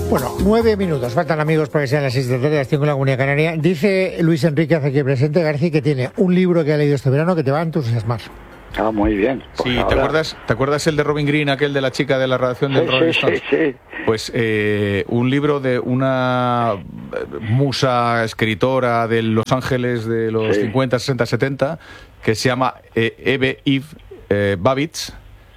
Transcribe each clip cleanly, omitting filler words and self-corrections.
Bueno, 9 minutos, faltan amigos para que sean las 6 de la tarde, las 5 en la Comunidad Canaria. Dice Luis Enrique, hace aquí presente, García, que tiene un libro que ha leído este verano que te va a entusiasmar. Ah, muy bien. Pues sí, ahora... ¿te acuerdas el de Robin Green, aquel de la chica de la redacción del Rolling Stones? Sí. Pues un libro de una musa escritora de Los Ángeles de los 50, 60, 70, que se llama Eve Babbitt.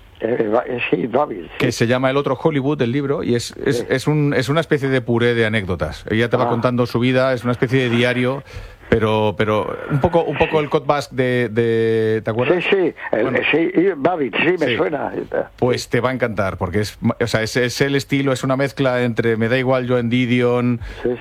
Que se llama El otro Hollywood, el libro, y es una especie de puré de anécdotas. Ella te va contando su vida, es una especie de diario, pero un poco el Code Basque de ¿te acuerdas? Sí, Babbitt, me suena. Pues te va a encantar, porque es el estilo, es una mezcla entre Me da igual, Joan Didion,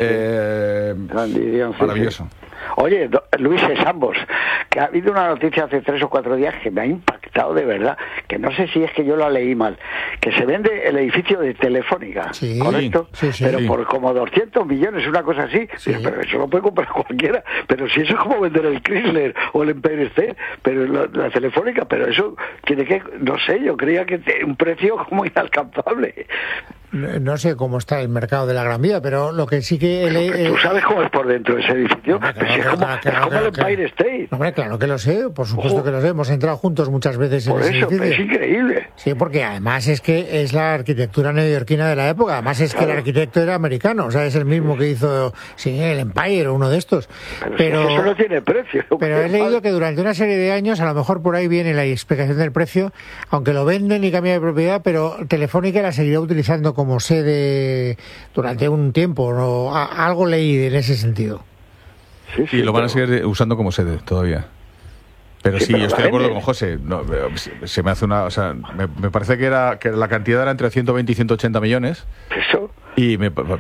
maravilloso. Oye, Luis, es ambos, que ha habido una noticia hace 3 o 4 días que me ha impactado de verdad, que no sé si es que yo la leí mal, que se vende el edificio de Telefónica, ¿correcto? Sí, pero por como 200 millones, una cosa así, pero eso lo puede comprar cualquiera, pero si eso es como vender el Chrysler o el Empire State, pero la Telefónica, pero eso tiene que, no sé, yo creía que un precio como inalcanzable. No sé cómo está el mercado de la Gran Vía, pero lo que sí que... ¿Tú sabes cómo es por dentro ese edificio? Es como el Empire State. Hombre, claro que lo sé, por supuesto que lo sé. Hemos entrado juntos muchas veces en ese edificio. Es increíble. Sí, porque además es que es la arquitectura neoyorquina de la época. Además es que el arquitecto era americano, o sea, es el mismo que hizo el Empire o uno de estos. Pero eso no tiene precio. Pero he leído que durante una serie de años, a lo mejor por ahí viene la explicación del precio, aunque lo venden y cambian de propiedad, pero Telefónica la seguirá utilizando como sede durante un tiempo, ¿no? Algo leí en ese sentido. Sí, lo van a seguir usando como sede todavía. Pero yo estoy de acuerdo con José. No, se me hace me parece que la cantidad era entre 120 y 180 millones. ¿Eso? Y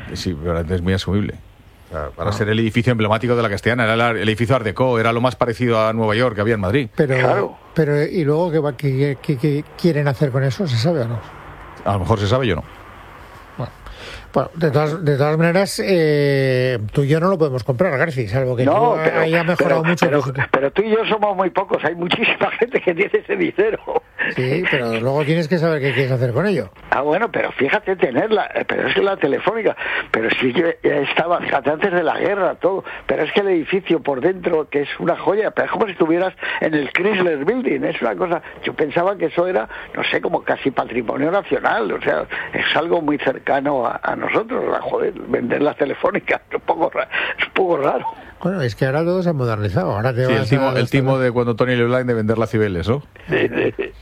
es muy asumible. Para ser el edificio emblemático de la Castellana, era el edificio Art Deco, era lo más parecido a Nueva York que había en Madrid. Pero ¿y luego qué quieren hacer con eso? ¿Se sabe o no? A lo mejor se sabe, yo no. Bueno, de todas maneras, tú y yo no lo podemos comprar, García, salvo que haya mejorado mucho. Pero tú y yo somos muy pocos, hay muchísima gente que tiene ese dinero. Sí, pero luego tienes que saber qué quieres hacer con ello. Bueno, pero fíjate tenerla, pero es que la Telefónica, pero sí que estaba, fíjate, antes de la guerra, todo, pero es que el edificio por dentro, que es una joya, pero es como si estuvieras en el Chrysler Building, es una cosa, yo pensaba que eso era, no sé, como casi patrimonio nacional, o sea, es algo muy cercano a nosotros, vender las Telefónicas, es un poco raro. Bueno, es que ahora todo se ha modernizado. Ahora el timo de cuando Tony LeBlanc de vender las Cibeles, ¿no? Sí.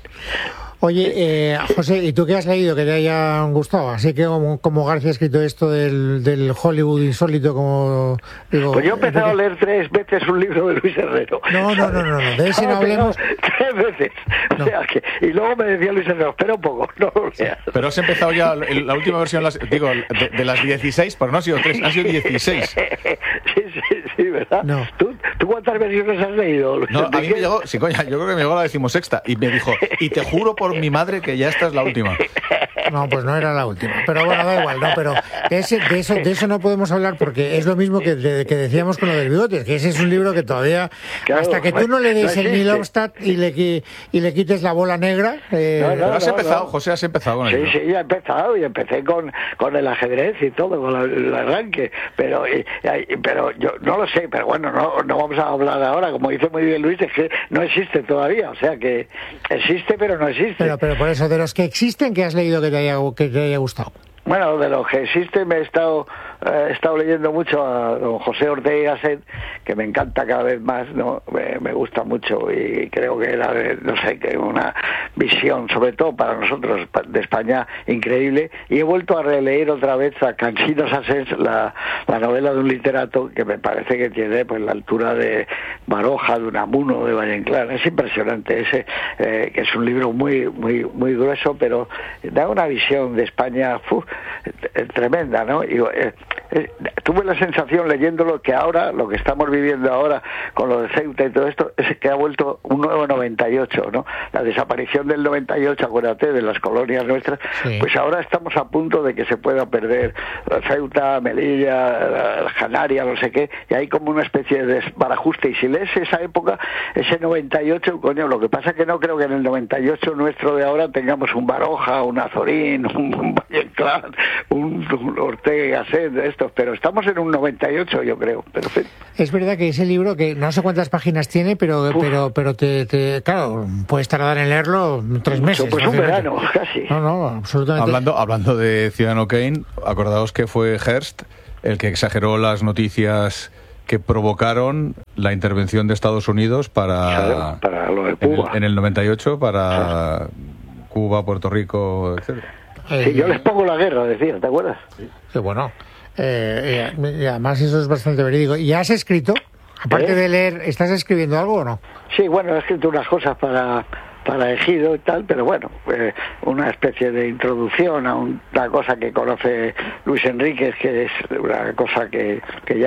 Oye, José, ¿y tú qué has leído que te hayan gustado? Así que como García ha escrito esto del Hollywood insólito, como digo... Pues yo he empezado a leer 3 veces un libro de Luis Herrero. No, de ese no hablemos. 3 veces. No. O sea, y luego me decía Luis Herrero, espera un poco, no lo leas. Pero has empezado ya la última versión, de las 16, pero no ha sido 3, han sido 16. Sí, ¿verdad? No. ¿Tú cuántas versiones has leído, Luis? No, a mí me llegó, yo creo que me llegó la 16ª, y me dijo, y te juro por mi madre que ya esta es la última. No, pues no era la última. Pero bueno, da igual, ¿no? Pero de eso no podemos hablar porque es lo mismo que decíamos con lo del bigote, que ese es un libro que todavía, hasta que tú no le des el Milowstadt y le quites la bola negra... Pero has empezado, José, has empezado con el Sí, ya he empezado y empecé con el ajedrez y todo, con el arranque, pero yo no lo sé, pero bueno, no vamos a hablar ahora, como dice muy bien Luis, es que no existe todavía, o sea que existe pero no existe. Pero por eso, de los que existen, ¿qué has leído que te haya gustado? Bueno, de los que existen he estado leyendo mucho a don José Ortega y Gasset, que me encanta cada vez más, ¿no? Me gusta mucho y creo que era, no sé, que una visión, sobre todo para nosotros de España, increíble. Y he vuelto a releer otra vez a Cansino Sassés, la novela de un literato que me parece que tiene pues la altura de Baroja, de Unamuno, de Valle Inclán. Es impresionante ese, que es un libro muy muy muy grueso, pero da una visión de España tremenda, ¿no? Y tuve la sensación leyéndolo que ahora, lo que estamos viviendo ahora con lo de Ceuta y todo esto, es que ha vuelto un nuevo 98, ¿no? La desaparición del 98, acuérdate, de las colonias nuestras, pues ahora estamos a punto de que se pueda perder Ceuta, Melilla, Canarias, no sé qué, y hay como una especie de desbarajuste, y si lees esa época, ese 98, coño, lo que pasa es que no creo que en el 98 nuestro de ahora tengamos un Baroja, un Azorín, un Valle Inclán, un Ortega y Gasset, de estos, pero estamos en un 98, yo creo. Pero es verdad que ese libro, que no sé cuántas páginas tiene, pero te claro, puedes tardar en leerlo 3 meses. Pues un verano, casi. No, absolutamente. Hablando de Ciudadano Kane, acordaos que fue Hearst el que exageró las noticias que provocaron la intervención de Estados Unidos para lo de Cuba. En el 98, para Cuba, Puerto Rico, etc. Sí, yo les pongo la guerra, decía, ¿te acuerdas? Sí, bueno. Y además eso es bastante verídico. ¿Y has escrito? Aparte de leer, ¿estás escribiendo algo o no? Sí, bueno, he escrito unas cosas para Ejido y tal, pero bueno, una especie de introducción a una cosa que conoce Luis Enríquez, que es una cosa que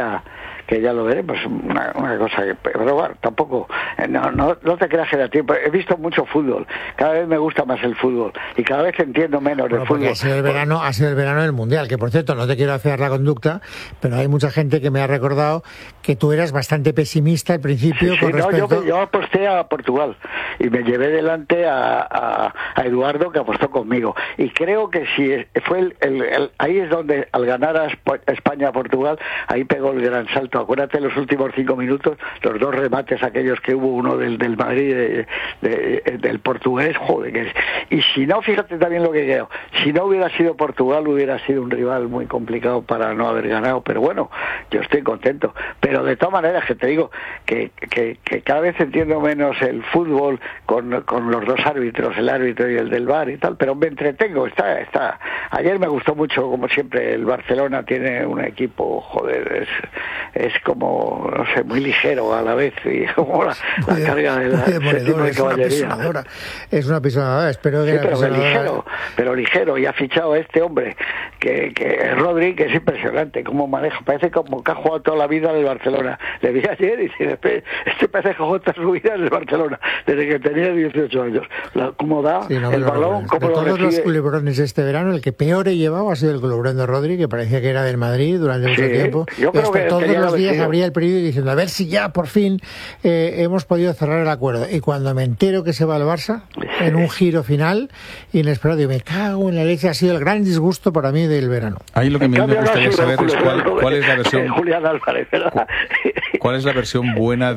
ya lo veremos, una cosa que, pero bueno, tampoco, no te creas que da tiempo. He visto mucho fútbol, cada vez me gusta más el fútbol y cada vez entiendo menos de fútbol. Ha sido el verano del Mundial, que por cierto, no te quiero hacer la conducta, pero hay mucha gente que me ha recordado que tú eras bastante pesimista al principio con respecto... Yo aposté a Portugal y me llevé delante a Eduardo, que apostó conmigo, y creo que si fue ahí es donde al ganar a España a Portugal, ahí pegó el gran salto. Acuérdate los últimos 5 minutos, los 2 remates aquellos que hubo, uno del Madrid, del portugués, joder. Y si no, fíjate también lo que creo, si no hubiera sido Portugal, hubiera sido un rival muy complicado para no haber ganado, pero bueno, yo estoy contento. Pero de todas maneras, que te digo que cada vez entiendo menos el fútbol con los 2 árbitros, el árbitro y el del VAR y tal, pero me entretengo, está. Ayer me gustó mucho, como siempre, el Barcelona tiene un equipo, joder, es como, no sé, muy ligero a la vez, y como la carga de la caballería. Es una pisonadora, espero que... Sí, pero ligero, y ha fichado a este hombre, que Rodri, que es impresionante, cómo maneja, parece como que ha jugado toda la vida del Barcelona. Le vi ayer y dice, este parece que ha jugado toda su vida en el Barcelona, desde que tenía 18 años. Cómo da el balón, cómo lo recibe. De todos los culebrones de este verano, el que peor he llevado ha sido el culebrón de Rodri, que parecía que era del Madrid durante mucho tiempo. Yo creo que todos los días abría el periódico diciendo, a ver si ya por fin hemos podido cerrar el acuerdo. Y cuando me entero que se va al Barça, en un giro final inesperado, digo, me cago en la leche, ha sido el gran disgusto para mí del verano. Ahí lo que me gustaría saber es cuál es la versión... Julián Álvarez, ¿verdad? ¿Cuál es la versión buena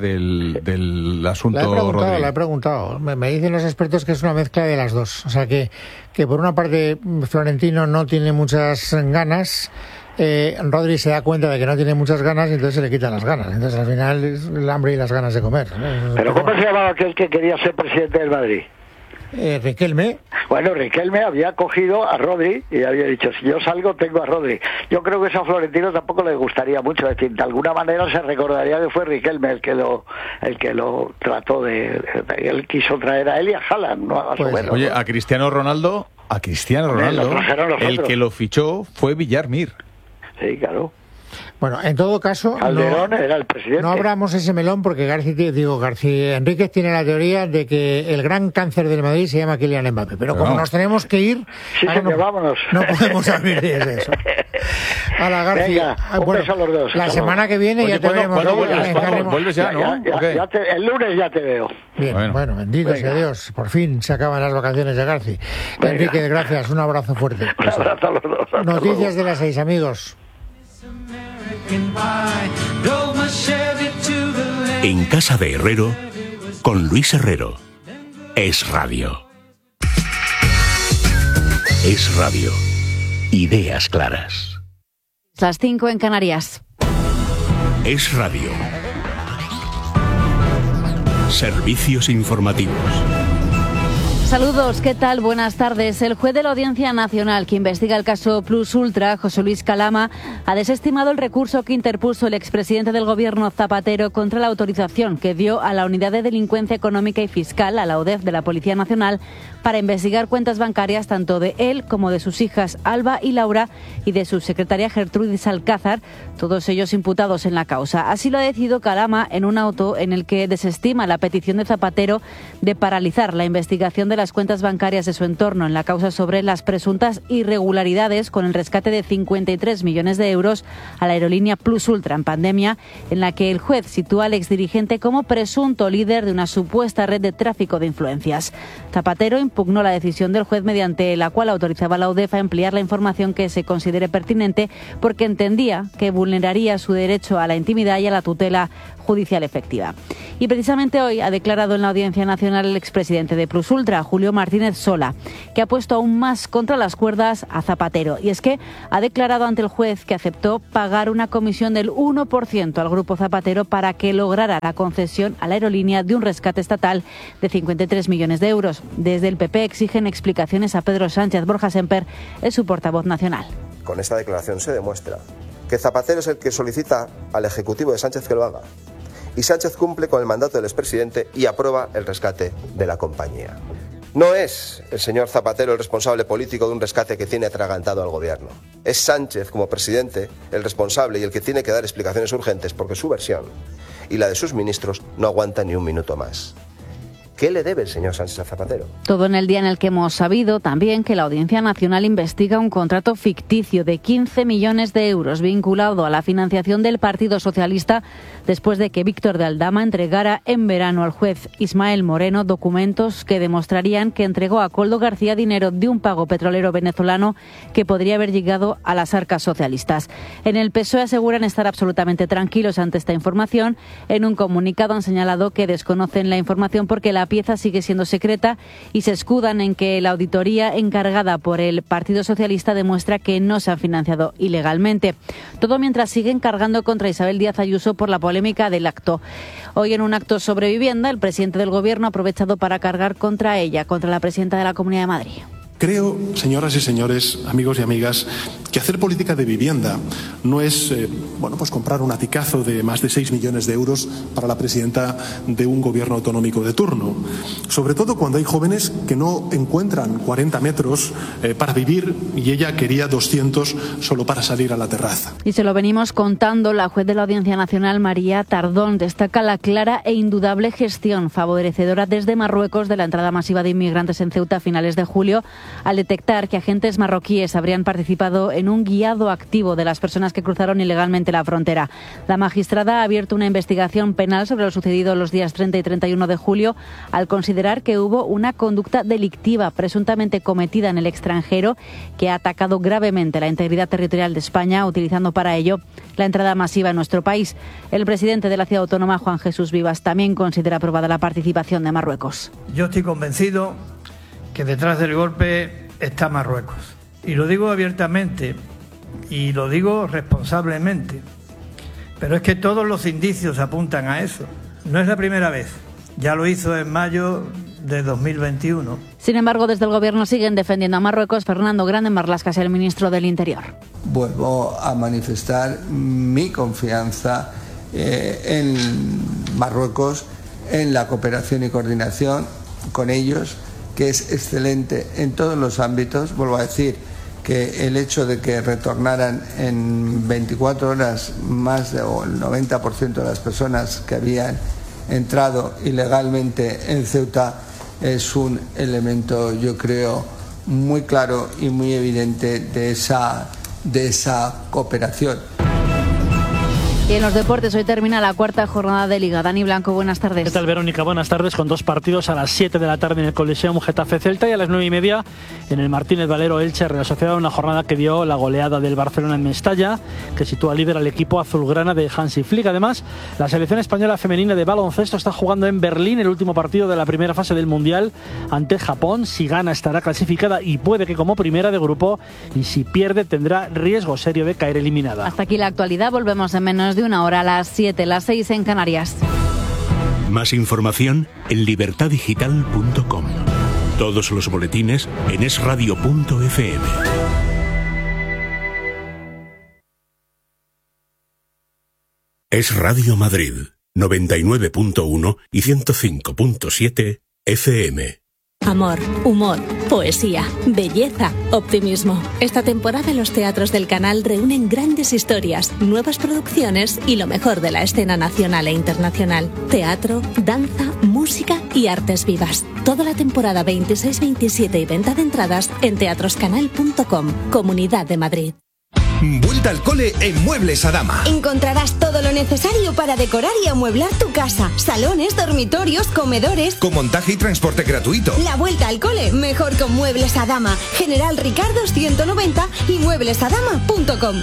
del asunto Rodri? La he preguntado. Me dicen los expertos que es una mezcla de las dos. O sea, que por una parte Florentino no tiene muchas ganas, Rodri se da cuenta de que no tiene muchas ganas y entonces se le quitan las ganas. Entonces al final es el hambre y las ganas de comer. ¿Pero cómo se llamaba aquel que quería ser presidente del Madrid? Riquelme. Bueno, Riquelme había cogido a Rodri y había dicho, si yo salgo tengo a Rodri. Yo creo que eso a Florentino tampoco le gustaría mucho, es decir, de alguna manera se recordaría que fue Riquelme el que lo trató él quiso traer a él y a Haaland, ¿no? Oye, a Cristiano Ronaldo, el que lo fichó fue Villar-Mir. Sí, claro. Bueno, en todo caso, Calderón era el presidente. No abramos ese melón porque García Enríquez tiene la teoría de que el gran cáncer del Madrid se llama Kylian Mbappé. Pero como nos tenemos que ir, vámonos. No podemos abrir de eso. A la García. Venga, un beso a los dos. La semana que viene ya te veremos. Vuelves ya, ¿no? El lunes ya te veo. Bien, bueno, bendito sea Dios. Por fin se acaban las vacaciones de García. Enrique, gracias. Un abrazo fuerte. Un abrazo a los dos. Noticias de las 6, amigos. En casa de Herrero, con Luis Herrero. Es radio. Es radio. Ideas claras. Las 5 en Canarias. Es radio. Servicios informativos. Saludos, ¿qué tal? Buenas tardes. El juez de la Audiencia Nacional que investiga el caso Plus Ultra, José Luis Calama, ha desestimado el recurso que interpuso el expresidente del Gobierno, Zapatero, contra la autorización que dio a la Unidad de Delincuencia Económica y Fiscal, a la UDEF de la Policía Nacional, para investigar cuentas bancarias tanto de él como de sus hijas Alba y Laura y de su secretaria Gertrudis Alcázar, todos ellos imputados en la causa. Así lo ha decidido Calama en un auto en el que desestima la petición de Zapatero de paralizar la investigación de las cuentas bancarias de su entorno en la causa sobre las presuntas irregularidades con el rescate de 53 millones de euros a la aerolínea Plus Ultra en pandemia, en la que el juez sitúa al exdirigente como presunto líder de una supuesta red de tráfico de influencias. Zapatero impugnó la decisión del juez mediante la cual autorizaba a la UDEF a emplear la información que se considere pertinente porque entendía que vulneraría su derecho a la intimidad y a la tutela judicial efectiva. Y precisamente hoy ha declarado en la Audiencia Nacional el expresidente de Plus Ultra, Julio Martínez Sola, que ha puesto aún más contra las cuerdas a Zapatero. Y es que ha declarado ante el juez que aceptó pagar una comisión del 1% al Grupo Zapatero para que lograra la concesión a la aerolínea de un rescate estatal de 53 millones de euros. Desde el PP exigen explicaciones a Pedro Sánchez. Borja Semper es su portavoz nacional. Con esta declaración se demuestra que Zapatero es el que solicita al Ejecutivo de Sánchez que lo haga. Y Sánchez cumple con el mandato del expresidente y aprueba el rescate de la compañía. No es el señor Zapatero el responsable político de un rescate que tiene atragantado al gobierno. Es Sánchez, como presidente, el responsable y el que tiene que dar explicaciones urgentes porque su versión y la de sus ministros no aguanta ni un minuto más. ¿Qué le debe el señor Sánchez a Zapatero? Todo en el día en el que hemos sabido también que la Audiencia Nacional investiga un contrato ficticio de 15 millones de euros vinculado a la financiación del Partido Socialista después de que Víctor de Aldama entregara en verano al juez Ismael Moreno documentos que demostrarían que entregó a Koldo García dinero de un pago petrolero venezolano que podría haber llegado a las arcas socialistas. En el PSOE aseguran estar absolutamente tranquilos ante esta información. En un comunicado han señalado que desconocen la información porque la pieza sigue siendo secreta y se escudan en que la auditoría encargada por el Partido Socialista demuestra que no se han financiado ilegalmente. Todo mientras siguen cargando contra Isabel Díaz Ayuso por la polémica del acto. Hoy en un acto sobre vivienda, el presidente del Gobierno ha aprovechado para cargar contra ella, contra la presidenta de la Comunidad de Madrid. Creo, señoras y señores, amigos y amigas, que hacer política de vivienda no es pues comprar un aticazo de más de 6 millones de euros para la presidenta de un gobierno autonómico de turno. Sobre todo cuando hay jóvenes que no encuentran 40 metros para vivir y ella quería 200 solo para salir a la terraza. Y se lo venimos contando. La juez de la Audiencia Nacional, María Tardón, destaca la clara e indudable gestión favorecedora desde Marruecos de la entrada masiva de inmigrantes en Ceuta a finales de julio, al detectar que agentes marroquíes habrían participado en un guiado activo de las personas que cruzaron ilegalmente la frontera. La magistrada ha abierto una investigación penal sobre lo sucedido los días 30 y 31 de julio al considerar que hubo una conducta delictiva presuntamente cometida en el extranjero que ha atacado gravemente la integridad territorial de España, utilizando para ello la entrada masiva en nuestro país. El presidente de la Ciudad Autónoma, Juan Jesús Vivas, también considera aprobada la participación de Marruecos. Yo estoy convencido que detrás del golpe está Marruecos. Y lo digo abiertamente y lo digo responsablemente. Pero es que todos los indicios apuntan a eso. No es la primera vez. Ya lo hizo en mayo de 2021. Sin embargo, desde el Gobierno siguen defendiendo a Marruecos. Fernando Grande Marlaska, el ministro del Interior. Vuelvo a manifestar mi confianza en Marruecos, en la cooperación y coordinación con ellos, que es excelente en todos los ámbitos. Vuelvo a decir que el hecho de que retornaran en 24 horas más del 90% de las personas que habían entrado ilegalmente en Ceuta es un elemento, yo creo, muy claro y muy evidente de esa cooperación. Y en los deportes hoy termina la cuarta jornada de Liga. Dani Blanco, buenas tardes. ¿Qué tal, Verónica? Buenas tardes, con dos partidos a las 7 de la tarde en el Coliseum Getafe-Celta y a las 9:30 en el Martínez Valero Elche Real Sociedad, una jornada que dio la goleada del Barcelona en Mestalla, que sitúa líder al equipo azulgrana de Hansi Flick. Además, la selección española femenina de baloncesto está jugando en Berlín el último partido de la primera fase del Mundial ante Japón. Si gana estará clasificada y puede que como primera de grupo, y si pierde tendrá riesgo serio de caer eliminada. Hasta aquí la actualidad, volvemos en menos de una hora, a las 7, las 6 en Canarias. Más información en libertadigital.com. Todos los boletines en esradio.fm. Es Radio Madrid, 99.1 y 105.7 FM. Amor, humor, poesía, belleza, optimismo. Esta temporada los teatros del canal reúnen grandes historias, nuevas producciones y lo mejor de la escena nacional e internacional. Teatro, danza, música y artes vivas. Toda la temporada 26, 27 y venta de entradas en teatroscanal.com, Comunidad de Madrid. Vuelta al cole en Muebles Adama. Encontrarás todo lo necesario para decorar y amueblar tu casa. Salones, dormitorios, comedores. Con montaje y transporte gratuito. La vuelta al cole, mejor con Muebles Adama. General Ricardo 190 y mueblesadama.com.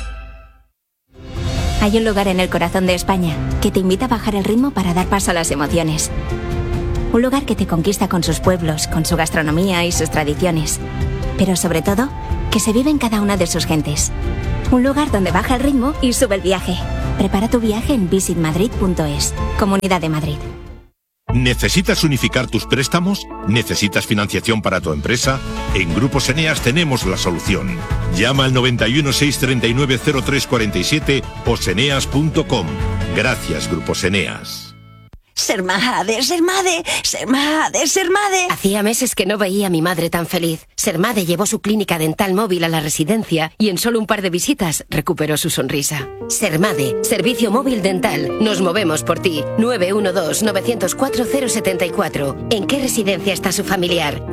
Hay un lugar en el corazón de España que te invita a bajar el ritmo para dar paso a las emociones. Un lugar que te conquista con sus pueblos, con su gastronomía y sus tradiciones. Pero sobre todo, que se vive en cada una de sus gentes. Un lugar donde baja el ritmo y sube el viaje. Prepara tu viaje en visitmadrid.es. Comunidad de Madrid. ¿Necesitas unificar tus préstamos? ¿Necesitas financiación para tu empresa? En Grupos Eneas tenemos la solución. Llama al 91 639 0347 o seneas.com. Gracias, Grupos Eneas. Sermade. Hacía meses que no veía a mi madre tan feliz. Sermade llevó su clínica dental móvil a la residencia y en solo un par de visitas recuperó su sonrisa. Sermade, servicio móvil dental. Nos movemos por ti. 912-904-074. ¿En qué residencia está su familiar?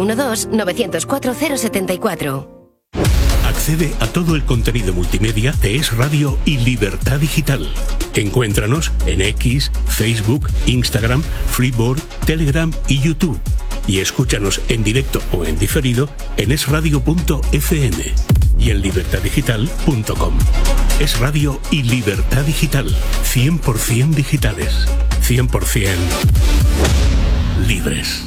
912-904-074. Accede a todo el contenido multimedia de Es Radio y Libertad Digital. Encuéntranos en X, Facebook, Instagram, Freeboard, Telegram y YouTube. Y escúchanos en directo o en diferido en esradio.fm y en libertaddigital.com. Es Radio y Libertad Digital. 100% digitales. 100% libres.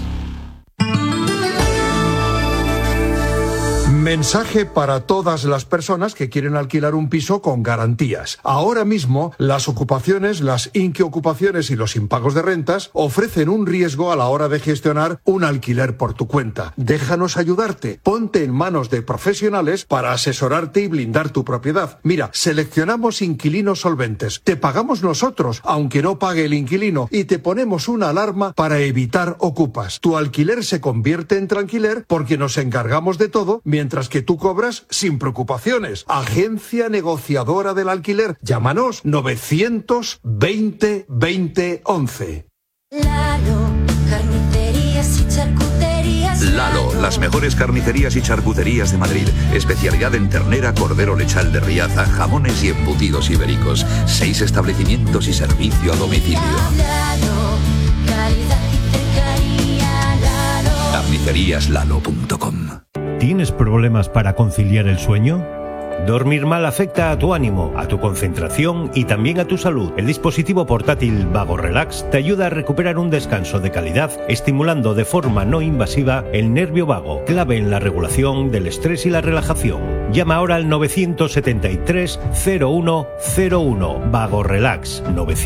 Mensaje para todas las personas que quieren alquilar un piso con garantías. Ahora mismo, las ocupaciones, las inquiocupaciones y los impagos de rentas ofrecen un riesgo a la hora de gestionar un alquiler por tu cuenta. Déjanos ayudarte. Ponte en manos de profesionales para asesorarte y blindar tu propiedad. Mira, seleccionamos inquilinos solventes. Te pagamos nosotros, aunque no pague el inquilino, y te ponemos una alarma para evitar ocupas. Tu alquiler se convierte en tranquiler porque nos encargamos de todo mientras que tú cobras sin preocupaciones. Agencia negociadora del alquiler. Llámanos 920 20 11. Lalo, carnicerías y charcuterías. Lalo, las mejores carnicerías y charcuterías de Madrid. Especialidad en ternera, cordero lechal de Riaza, jamones y embutidos ibéricos. 6 establecimientos y servicio a domicilio. Lalo, calidad y cercanía. Lalo. Carniceríaslalo.com. ¿Tienes problemas para conciliar el sueño? Dormir mal afecta a tu ánimo, a tu concentración y también a tu salud. El dispositivo portátil Vago Relax te ayuda a recuperar un descanso de calidad, estimulando de forma no invasiva el nervio vago, clave en la regulación del estrés y la relajación. Llama ahora al 973 0101. Vago Relax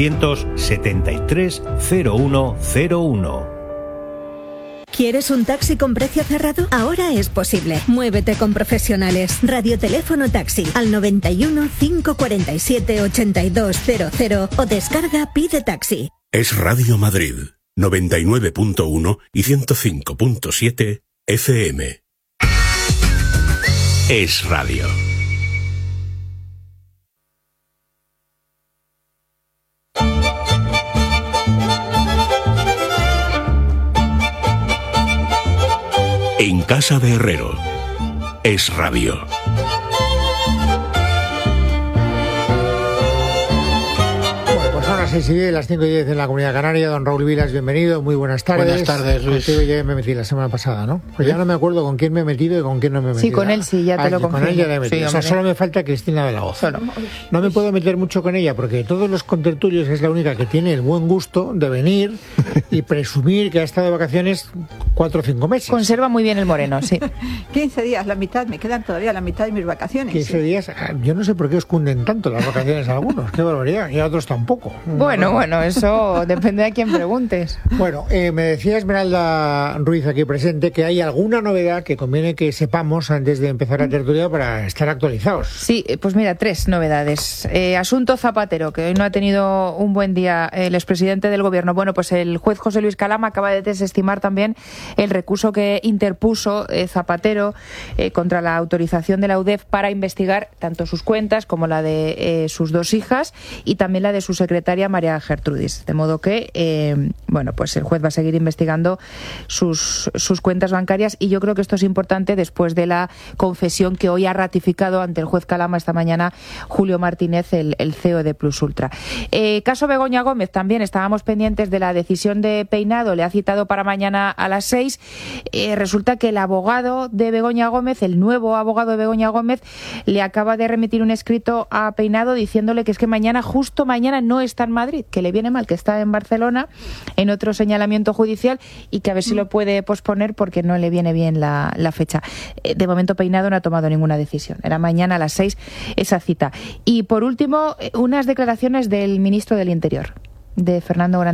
973 0101. ¿Quieres un taxi con precio cerrado? Ahora es posible. Muévete con profesionales. Radioteléfono taxi al 91 547 8200 o descarga Pide Taxi. Es Radio Madrid, 99.1 y 105.7 FM. Es Radio. En casa de Herrero. Es Radio. Son las 6:10, las 5:10 en la Comunidad Canaria. Don Raúl Vilas, bienvenido, muy buenas tardes. Buenas tardes, Luis. Contigo ya me metí la semana pasada, ¿no? Pues ya no me acuerdo con quién me he metido y con quién no me he metido. Sí, con él sí, ya te lo confirmo. Con él ya me he metido. Sí, o sea, solo me falta Cristina de la Hoz. No me puedo meter mucho con ella porque todos los contertulios es la única que tiene el buen gusto de venir y presumir que ha estado de vacaciones 4 o 5 meses. Conserva muy bien el moreno, sí. 15 días, la mitad, me quedan todavía la mitad de mis vacaciones. 15 días, yo no sé por qué os cunden tanto las vacaciones a algunos, qué barbaridad, y a otros tampoco. Bueno, eso depende de quién preguntes. Bueno, me decía Esmeralda Ruiz aquí presente que hay alguna novedad que conviene que sepamos antes de empezar la tertulia para estar actualizados. Sí, pues mira, 3 novedades. Asunto Zapatero, que hoy no ha tenido un buen día el expresidente del Gobierno. Bueno, pues el juez José Luis Calama acaba de desestimar también el recurso que interpuso Zapatero contra la autorización de la UDEF para investigar tanto sus cuentas como la de sus 2 hijas y también la de su secretaria María Gertrudis. De modo que, bueno, pues el juez va a seguir investigando sus cuentas bancarias y yo creo que esto es importante después de la confesión que hoy ha ratificado ante el juez Calama esta mañana Julio Martínez, el CEO de Plus Ultra. Caso Begoña Gómez, también estábamos pendientes de la decisión de Peinado, le ha citado para mañana a las 6. Resulta que el abogado de Begoña Gómez, el nuevo abogado de Begoña Gómez, le acaba de remitir un escrito a Peinado diciéndole que es que justo mañana no está en Madrid, que le viene mal, que está en Barcelona en otro señalamiento judicial y que a ver si lo puede posponer porque no le viene bien la fecha. De momento Peinado no ha tomado ninguna decisión. Era mañana a las 6 esa cita. Y por último, unas declaraciones del ministro del Interior, de Fernando Grande.